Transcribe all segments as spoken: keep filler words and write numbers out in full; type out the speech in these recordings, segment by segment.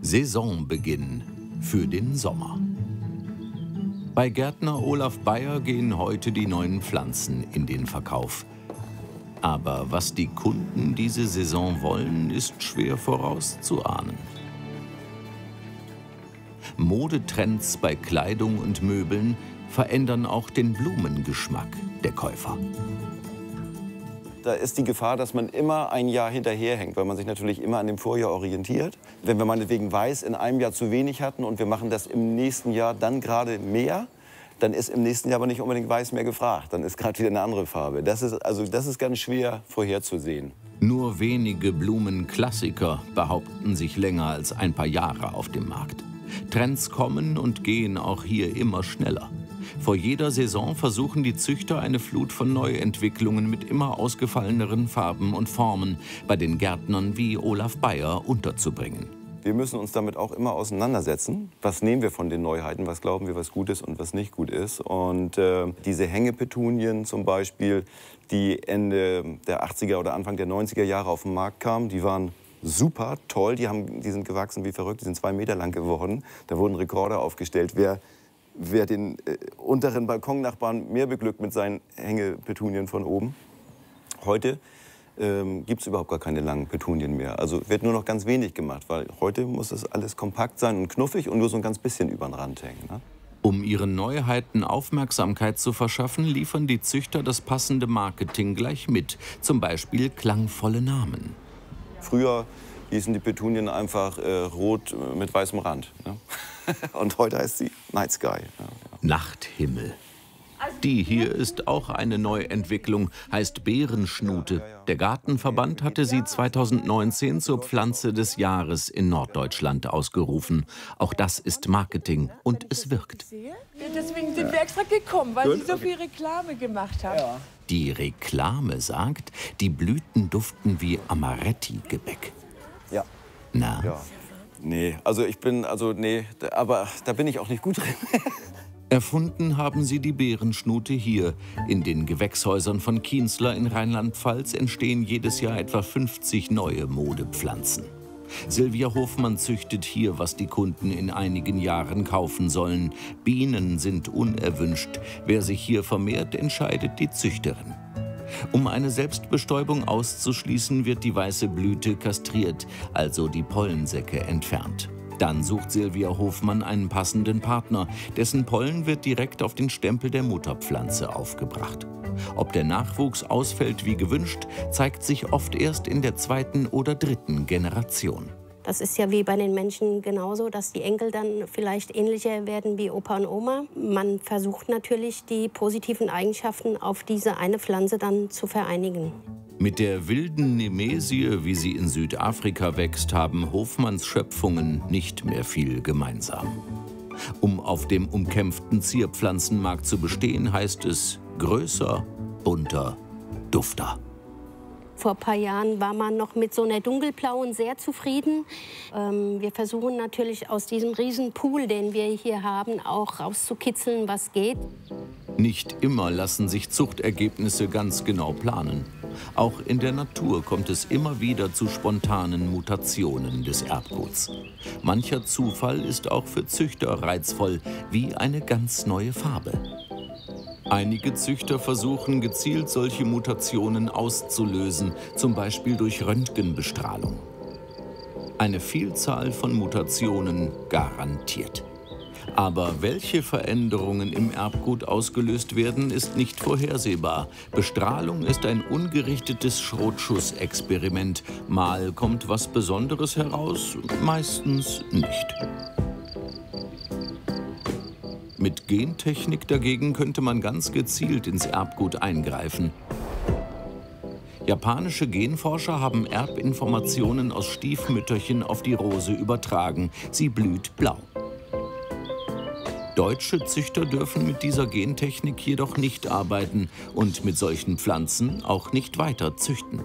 Saisonbeginn für den Sommer. Bei Gärtner Olaf Beyer gehen heute die neuen Pflanzen in den Verkauf. Aber was die Kunden diese Saison wollen, ist schwer vorauszuahnen. Modetrends bei Kleidung und Möbeln verändern auch den Blumengeschmack der Käufer. Da ist die Gefahr, dass man immer ein Jahr hinterherhängt, weil man sich natürlich immer an dem Vorjahr orientiert. Wenn wir meinetwegen Weiß in einem Jahr zu wenig hatten und wir machen das im nächsten Jahr dann gerade mehr, dann ist im nächsten Jahr aber nicht unbedingt Weiß mehr gefragt. Dann ist gerade wieder eine andere Farbe. Das ist, also, das ist ganz schwer vorherzusehen. Nur wenige Blumenklassiker behaupten sich länger als ein paar Jahre auf dem Markt. Trends kommen und gehen auch hier immer schneller. Vor jeder Saison versuchen die Züchter eine Flut von Neuentwicklungen mit immer ausgefalleneren Farben und Formen bei den Gärtnern wie Olaf Beyer unterzubringen. Wir müssen uns damit auch immer auseinandersetzen. Was nehmen wir von den Neuheiten? Was glauben wir, was gut ist und was nicht gut ist? Und äh, diese Hängepetunien zum Beispiel, die Ende der achtziger oder Anfang der neunziger Jahre auf den Markt kamen, die waren super toll. Die, haben, die sind gewachsen wie verrückt, die sind zwei Meter lang geworden. Da wurden Rekorde aufgestellt. Wer Wer den äh, unteren Balkonnachbarn mehr beglückt mit seinen Hängepetunien von oben. Heute ähm, gibt es überhaupt gar keine langen Petunien mehr. Also wird nur noch ganz wenig gemacht, weil heute muss das alles kompakt sein und knuffig und nur so ein ganz bisschen über den Rand hängen. Ne? Um ihren Neuheiten Aufmerksamkeit zu verschaffen, liefern die Züchter das passende Marketing gleich mit. Zum Beispiel klangvolle Namen. Früher hießen die Petunien einfach äh, rot mit weißem Rand. Ne? Und heute heißt sie Night Sky. Ja, ja. Nachthimmel. Die hier ist auch eine Neuentwicklung, heißt Beerenschnute. Der Gartenverband hatte sie zweitausendneunzehn zur Pflanze des Jahres in Norddeutschland ausgerufen. Auch das ist Marketing und es wirkt. Deswegen sind wir extra gekommen, weil Sie so viel Reklame gemacht haben. Ja. Die Reklame sagt, die Blüten duften wie Amaretti-Gebäck. Ja. Na? Ja. Nee, also ich bin, also nee, aber da bin ich auch nicht gut drin. Erfunden haben sie die Beerenschnute hier. In den Gewächshäusern von Kienzler in Rheinland-Pfalz entstehen jedes Jahr etwa fünfzig neue Modepflanzen. Silvia Hofmann züchtet hier, was die Kunden in einigen Jahren kaufen sollen. Bienen sind unerwünscht. Wer sich hier vermehrt, entscheidet die Züchterin. Um eine Selbstbestäubung auszuschließen, wird die weiße Blüte kastriert, also die Pollensäcke entfernt. Dann sucht Silvia Hofmann einen passenden Partner. Dessen Pollen wird direkt auf den Stempel der Mutterpflanze aufgebracht. Ob der Nachwuchs ausfällt wie gewünscht, zeigt sich oft erst in der zweiten oder dritten Generation. Das ist ja wie bei den Menschen genauso, dass die Enkel dann vielleicht ähnlicher werden wie Opa und Oma. Man versucht natürlich, die positiven Eigenschaften auf diese eine Pflanze dann zu vereinigen. Mit der wilden Nemesie, wie sie in Südafrika wächst, haben Hofmanns Schöpfungen nicht mehr viel gemeinsam. Um auf dem umkämpften Zierpflanzenmarkt zu bestehen, heißt es größer, bunter, dufter. Vor ein paar Jahren war man noch mit so einer dunkelblauen sehr zufrieden. Ähm, wir versuchen natürlich aus diesem riesen Pool, den wir hier haben, auch rauszukitzeln, was geht. Nicht immer lassen sich Zuchtergebnisse ganz genau planen. Auch in der Natur kommt es immer wieder zu spontanen Mutationen des Erbguts. Mancher Zufall ist auch für Züchter reizvoll, wie eine ganz neue Farbe. Einige Züchter versuchen gezielt, solche Mutationen auszulösen, zum Beispiel durch Röntgenbestrahlung. Eine Vielzahl von Mutationen garantiert. Aber welche Veränderungen im Erbgut ausgelöst werden, ist nicht vorhersehbar. Bestrahlung ist ein ungerichtetes Schrotschussexperiment. Mal kommt was Besonderes heraus, meistens nicht. Mit Gentechnik dagegen könnte man ganz gezielt ins Erbgut eingreifen. Japanische Genforscher haben Erbinformationen aus Stiefmütterchen auf die Rose übertragen. Sie blüht blau. Deutsche Züchter dürfen mit dieser Gentechnik jedoch nicht arbeiten und mit solchen Pflanzen auch nicht weiter züchten.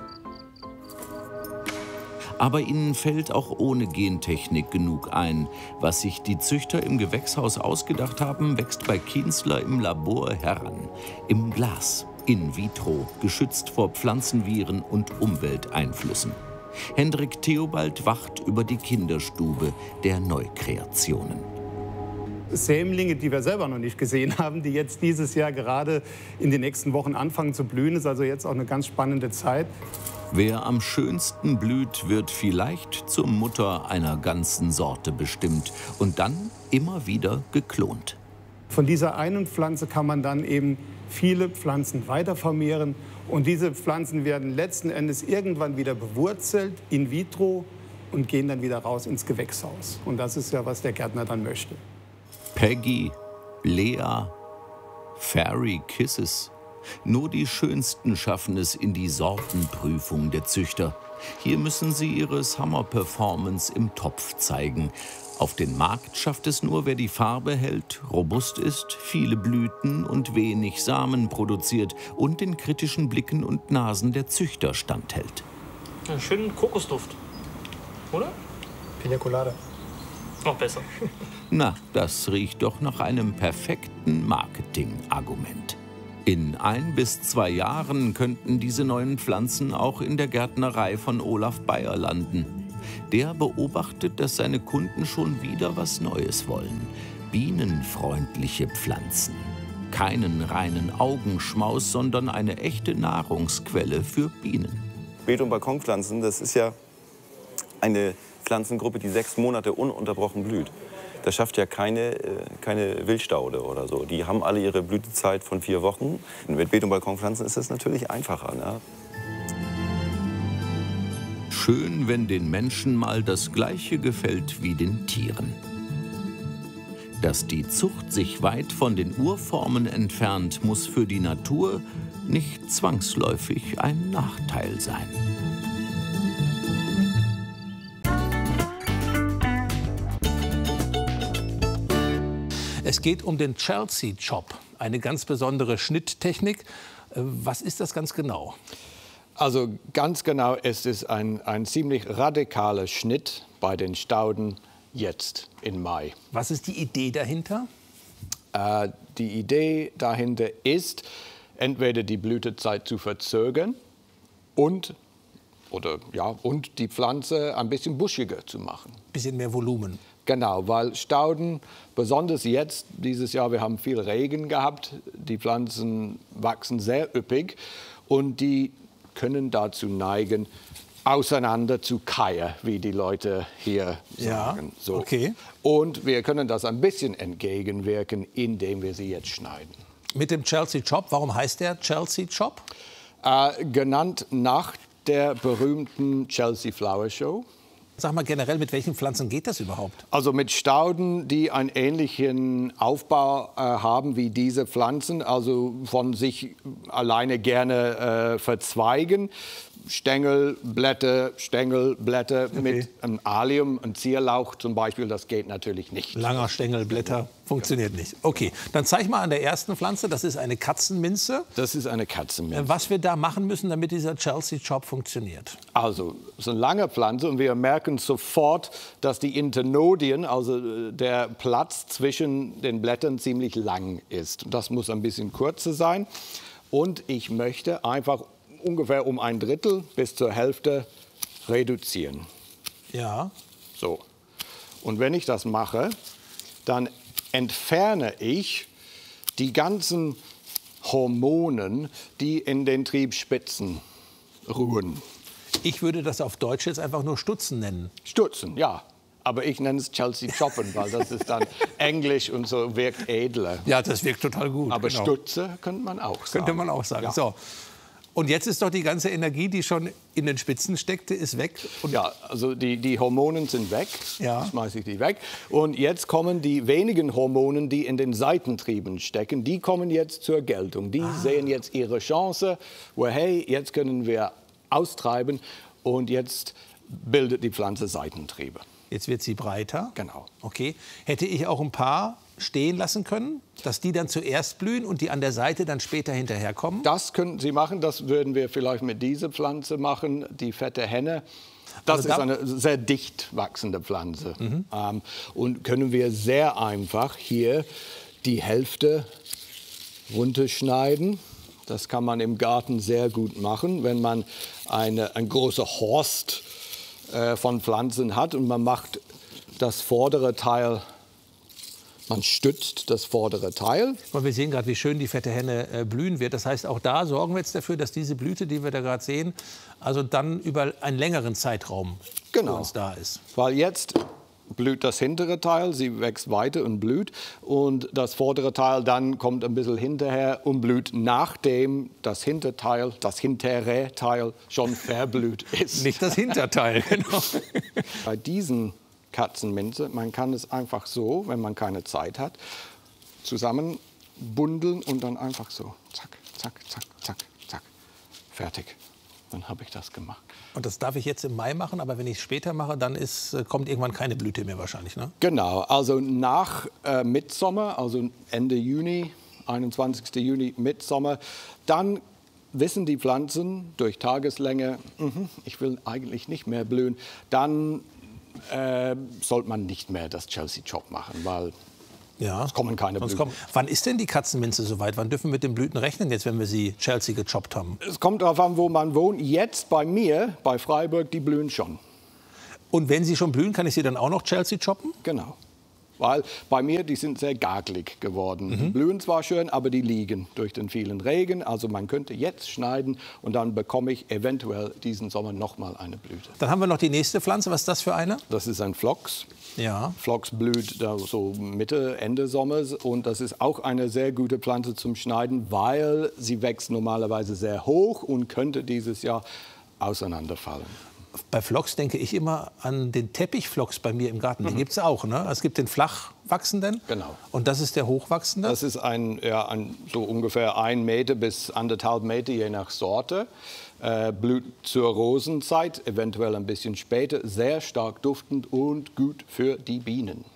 Aber ihnen fällt auch ohne Gentechnik genug ein. Was sich die Züchter im Gewächshaus ausgedacht haben, wächst bei Kienzler im Labor heran. Im Glas, in vitro, geschützt vor Pflanzenviren und Umwelteinflüssen. Hendrik Theobald wacht über die Kinderstube der Neukreationen. Sämlinge, die wir selber noch nicht gesehen haben, die jetzt dieses Jahr gerade in den nächsten Wochen anfangen zu blühen. Ist also jetzt auch eine ganz spannende Zeit. Wer am schönsten blüht, wird vielleicht zur Mutter einer ganzen Sorte bestimmt und dann immer wieder geklont. Von dieser einen Pflanze kann man dann eben viele Pflanzen weiter vermehren. Und diese Pflanzen werden letzten Endes irgendwann wieder bewurzelt, in vitro, und gehen dann wieder raus ins Gewächshaus. Und das ist ja, was der Gärtner dann möchte. Peggy, Lea, Fairy Kisses. Nur die Schönsten schaffen es in die Sortenprüfung der Züchter. Hier müssen sie ihre Summer-Performance im Topf zeigen. Auf den Markt schafft es nur, wer die Farbe hält, robust ist, viele Blüten und wenig Samen produziert und den kritischen Blicken und Nasen der Züchter standhält. Einen schönen Kokosduft, oder? Pina Colada. Noch besser. Na, das riecht doch nach einem perfekten Marketingargument. In ein bis zwei Jahren könnten diese neuen Pflanzen auch in der Gärtnerei von Olaf Bayer landen. Der beobachtet, dass seine Kunden schon wieder was Neues wollen. Bienenfreundliche Pflanzen. Keinen reinen Augenschmaus, sondern eine echte Nahrungsquelle für Bienen. Beet- und Balkonpflanzen, das ist ja eine Pflanzengruppe, die sechs Monate ununterbrochen blüht. Das schafft ja keine, keine Wildstaude oder so. Die haben alle ihre Blütezeit von vier Wochen. Mit Beet- und Balkonpflanzen ist das natürlich einfacher, ne? Schön, wenn den Menschen mal das Gleiche gefällt wie den Tieren. Dass die Zucht sich weit von den Urformen entfernt, muss für die Natur nicht zwangsläufig ein Nachteil sein. Es geht um den Chelsea Chop, eine ganz besondere Schnitttechnik. Was ist das ganz genau? Also ganz genau ist es ein, ein ziemlich radikaler Schnitt bei den Stauden jetzt im Mai. Was ist die Idee dahinter? Äh, die Idee dahinter ist, entweder die Blütezeit zu verzögern und, oder, ja, und die Pflanze ein bisschen buschiger zu machen. Ein bisschen mehr Volumen. Genau, weil Stauden, besonders jetzt, dieses Jahr, wir haben viel Regen gehabt, die Pflanzen wachsen sehr üppig und die können dazu neigen, auseinander zu keilen, wie die Leute hier sagen. Ja, so. Okay. Und wir können das ein bisschen entgegenwirken, indem wir sie jetzt schneiden. Mit dem Chelsea Chop, warum heißt der Chelsea Chop? Äh, genannt nach der berühmten Chelsea Flower Show. Sag mal generell, mit welchen Pflanzen geht das überhaupt? Also mit Stauden, die einen ähnlichen Aufbau äh, haben wie diese Pflanzen, also von sich alleine gerne äh, verzweigen. Stängel, Blätter, Stängel, Blätter Okay. mit einem Allium, einem Zierlauch zum Beispiel, das geht natürlich nicht. Langer Stängel, Blätter, funktioniert nicht. Okay, dann zeig mal an der ersten Pflanze, das ist eine Katzenminze. Das ist eine Katzenminze. Was wir da machen müssen, damit dieser Chelsea Chop funktioniert. Also, es ist eine lange Pflanze und wir merken sofort, dass die Internodien, also der Platz zwischen den Blättern, ziemlich lang ist. Das muss ein bisschen kürzer sein. Und ich möchte einfach ungefähr um ein Drittel bis zur Hälfte reduzieren. Ja. So. Und wenn ich das mache, dann entferne ich die ganzen Hormonen, die in den Triebspitzen ruhen. Ich würde das auf Deutsch jetzt einfach nur Stutzen nennen. Stutzen, ja. Aber ich nenne es Chelsea Choppen, weil das ist dann Englisch und so wirkt edler. Ja, das wirkt total gut. Aber genau. Stutze könnte man auch sagen. Könnte man auch sagen. Ja. So. Und jetzt ist doch die ganze Energie, die schon in den Spitzen steckte, ist weg. Und Ja, also die, die Hormonen sind weg, Ja. schmeiße ich die weg. Und jetzt kommen die wenigen Hormonen, die in den Seitentrieben stecken, die kommen jetzt zur Geltung. Die Ah. sehen jetzt ihre Chance, wo hey, jetzt können wir austreiben und jetzt bildet die Pflanze Seitentriebe. jetzt wird sie breiter. Genau. Okay. Hätte ich auch ein paar stehen lassen können, dass die dann zuerst blühen und die an der Seite dann später hinterherkommen? Das könnten Sie machen, das würden wir vielleicht mit dieser Pflanze machen, die fette Henne. Das Also ist da- eine sehr dicht wachsende Pflanze. Ähm, und können wir sehr einfach hier die Hälfte runterschneiden. Das kann man im Garten sehr gut machen, wenn man eine, ein großer Horst äh, von Pflanzen hat. Und man macht das vordere Teil, man stützt das vordere Teil. Und wir sehen gerade, wie schön die fette Henne äh, blühen wird. Das heißt, auch da sorgen wir jetzt dafür, dass diese Blüte, die wir da gerade sehen, also dann über einen längeren Zeitraum genau. für uns da ist. Weil jetzt blüht das hintere Teil, sie wächst weiter und blüht. Und das vordere Teil dann kommt ein bisschen hinterher und blüht, nachdem das Hinterteil, das hintere Teil schon verblüht ist. Nicht das Hinterteil, genau. Bei diesen Katzenminze, man kann es einfach so, wenn man keine Zeit hat, zusammenbundeln und dann einfach so, zack, zack, zack, zack, zack, fertig. Dann habe ich das gemacht. Und das darf ich jetzt im Mai machen, aber wenn ich es später mache, dann ist, kommt irgendwann keine Blüte mehr wahrscheinlich, ne? Genau, also nach äh, Mitsommer, also Ende Juni, einundzwanzigsten Juni, Mitsommer, dann wissen die Pflanzen durch Tageslänge, mh, ich will eigentlich nicht mehr blühen, dann Äh, sollte man nicht mehr das Chelsea Chop machen, weil ja, es kommen keine Blüten. Kommen. Wann ist denn die Katzenminze soweit? Wann dürfen wir mit den Blüten rechnen, jetzt, wenn wir sie Chelsea gechoppt haben? Es kommt darauf an, wo man wohnt. Jetzt bei mir, bei Freiburg, die blühen schon. Und wenn sie schon blühen, kann ich sie dann auch noch Chelsea choppen? Genau. Weil bei mir, die sind sehr gagelig geworden. Mhm. Die blühen zwar schön, aber die liegen durch den vielen Regen. Also man könnte jetzt schneiden und dann bekomme ich eventuell diesen Sommer noch mal eine Blüte. Dann haben wir noch die nächste Pflanze. Was ist das für eine? Das ist ein Phlox. Ja. Phlox blüht da so Mitte, Ende Sommers. Und das ist auch eine sehr gute Pflanze zum Schneiden, weil sie wächst normalerweise sehr hoch und könnte dieses Jahr auseinanderfallen. Bei Phlox denke ich immer an den Teppichphlox bei mir im Garten. Den mhm. gibt es auch, ne? Es gibt den flach wachsenden. Genau. Und das ist der hochwachsende? Das ist ein, ja, ein, so ungefähr ein Meter bis anderthalb Meter, je nach Sorte. Äh, blüht zur Rosenzeit, eventuell ein bisschen später. Sehr stark duftend und gut für die Bienen.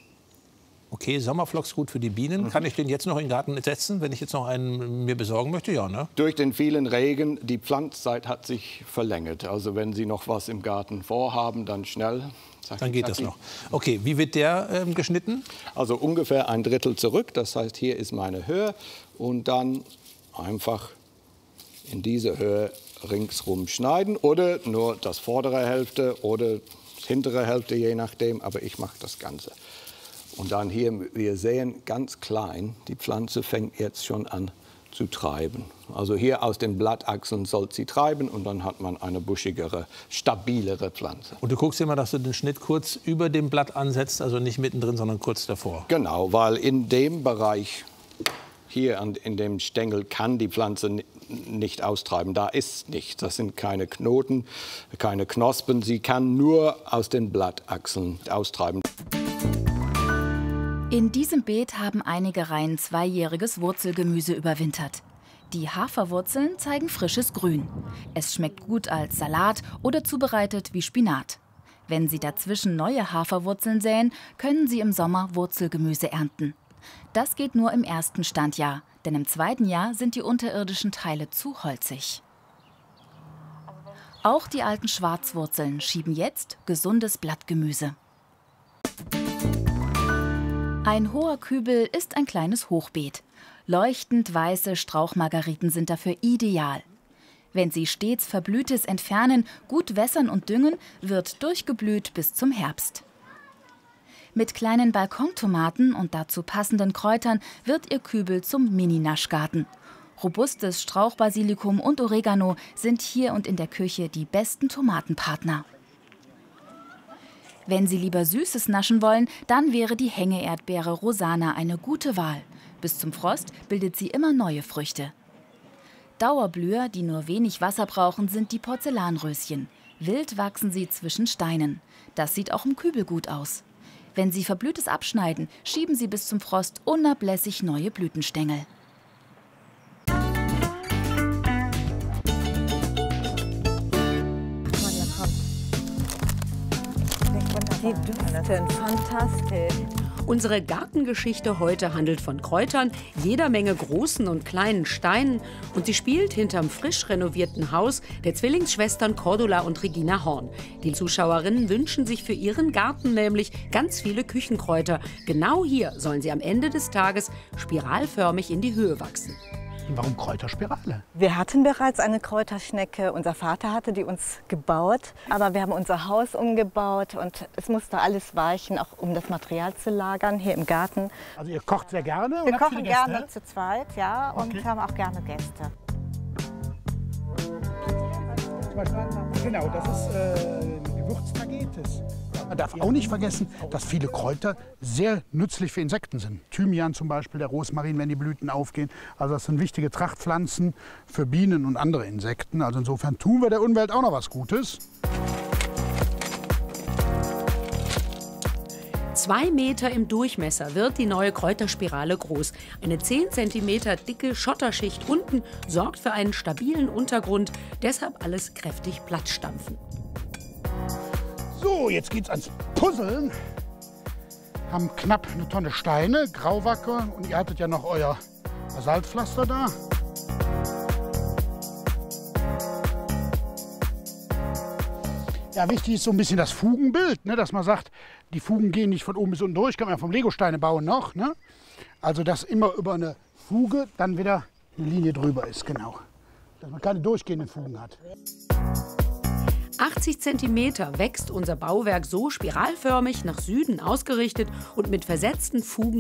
Okay, Sommerphlox gut für die Bienen. Mhm. Kann ich den jetzt noch in den Garten setzen, wenn ich jetzt noch einen mir besorgen möchte? Ja, ne? Durch den vielen Regen, die Pflanzzeit hat sich verlängert. Also wenn Sie noch was im Garten vorhaben, dann schnell. Zacki, dann geht zacki. das noch. Okay, wie wird der ähm, geschnitten? Also ungefähr ein Drittel zurück. Das heißt, hier ist meine Höhe. Und dann einfach in diese Höhe ringsrum schneiden. Oder nur das vordere Hälfte oder das hintere Hälfte, je nachdem. Aber ich mache das Ganze. Und dann hier, wir sehen ganz klein, die Pflanze fängt jetzt schon an zu treiben. Also hier aus den Blattachseln soll sie treiben und dann hat man eine buschigere, stabilere Pflanze. Und du guckst immer, dass du den Schnitt kurz über dem Blatt ansetzt, also nicht mittendrin, sondern kurz davor. Genau, weil in dem Bereich, hier in dem Stängel, kann die Pflanze nicht austreiben. Da ist nichts, das sind keine Knoten, keine Knospen. Sie kann nur aus den Blattachseln austreiben. In diesem Beet haben einige Reihen zweijähriges Wurzelgemüse überwintert. Die Haferwurzeln zeigen frisches Grün. Es schmeckt gut als Salat oder zubereitet wie Spinat. Wenn Sie dazwischen neue Haferwurzeln säen, können Sie im Sommer Wurzelgemüse ernten. Das geht nur im ersten Standjahr, denn im zweiten Jahr sind die unterirdischen Teile zu holzig. Auch die alten Schwarzwurzeln schieben jetzt gesundes Blattgemüse. Ein hoher Kübel ist ein kleines Hochbeet. Leuchtend weiße Strauchmargeriten sind dafür ideal. Wenn Sie stets Verblühtes entfernen, gut wässern und düngen, wird durchgeblüht bis zum Herbst. Mit kleinen Balkontomaten und dazu passenden Kräutern wird Ihr Kübel zum Mini-Naschgarten. Robustes Strauchbasilikum und Oregano sind hier und in der Küche die besten Tomatenpartner. Wenn Sie lieber Süßes naschen wollen, dann wäre die Hängeerdbeere Rosana eine gute Wahl. Bis zum Frost bildet sie immer neue Früchte. Dauerblüher, die nur wenig Wasser brauchen, sind die Porzellanröschen. Wild wachsen sie zwischen Steinen. Das sieht auch im Kübel gut aus. Wenn Sie Verblühtes abschneiden, schieben Sie bis zum Frost unablässig neue Blütenstängel. Die duften fantastisch. Unsere Gartengeschichte heute handelt von Kräutern, jeder Menge großen und kleinen Steinen und sie spielt hinterm frisch renovierten Haus der Zwillingsschwestern Cordula und Regina Horn. Die Zuschauerinnen wünschen sich für ihren Garten nämlich ganz viele Küchenkräuter. Genau hier sollen sie am Ende des Tages spiralförmig in die Höhe wachsen. Warum Kräuterspirale? Wir hatten bereits eine Kräuterschnecke. Unser Vater hatte die uns gebaut. Aber wir haben unser Haus umgebaut und es musste alles weichen, auch um das Material zu lagern hier im Garten. Also ihr kocht sehr gerne? Wir oder kochen viele Gäste? gerne zu zweit, ja, und Okay. haben auch gerne Gäste. Genau, das ist äh, Gewürztagetes. Man darf auch nicht vergessen, dass viele Kräuter sehr nützlich für Insekten sind. Thymian zum Beispiel, der Rosmarin, wenn die Blüten aufgehen. Also das sind wichtige Trachtpflanzen für Bienen und andere Insekten. Also insofern tun wir der Umwelt auch noch was Gutes. Zwei Meter im Durchmesser wird die neue Kräuterspirale groß. Eine zehn Zentimeter dicke Schotterschicht unten sorgt für einen stabilen Untergrund. Deshalb alles kräftig plattstampfen. So, jetzt geht's ans Puzzeln. Haben knapp eine Tonne Steine, Grauwacke und ihr hattet ja noch euer Basaltpflaster da. Ja, wichtig ist so ein bisschen das Fugenbild, ne, dass man sagt, die Fugen gehen nicht von oben bis unten durch, kann man ja vom Legosteine bauen noch. Ne? Also dass immer über eine Fuge dann wieder eine Linie drüber ist, genau. Dass man keine durchgehenden Fugen hat. achtzig Zentimeter wächst unser Bauwerk so spiralförmig nach Süden ausgerichtet und mit versetzten Fugen